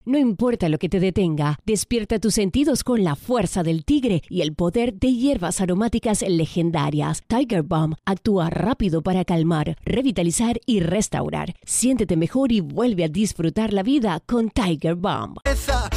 No importa lo que te detenga, despierta tus sentidos con la fuerza del tigre y el poder de hierbas aromáticas legendarias. Tiger Balm actúa rápido para calmar, revitalizar y restaurar. Siéntete mejor y vuelve a disfrutar la vida con Tiger Balm.